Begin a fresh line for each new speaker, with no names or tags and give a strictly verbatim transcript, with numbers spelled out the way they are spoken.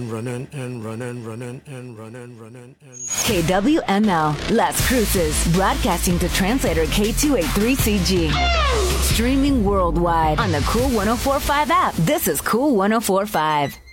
running and running, running and running, running and
K W M L, Las Cruces, broadcasting to translator K two eighty-three C G. Streaming worldwide on the Cool one oh four point five app. This is Cool one oh four point five.